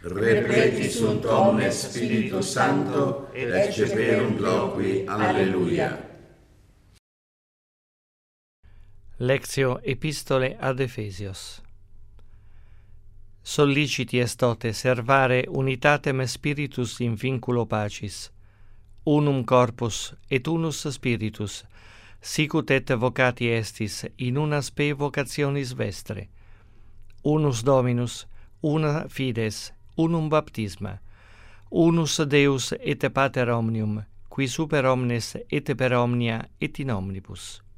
repleti sunt omnes Spiritus Sancto, et ceperunt loqui. Alleluia. Lectio Epistole ad Efesios. Solliciti est tote servare unitatem spiritus in vinculo pacis, unum corpus et unus spiritus, sicut et vocati estis in una spe vocationis vestre, unus Dominus, una fides, unum baptisma, unus Deus et Pater omnium, qui super omnes et per omnia et in omnibus.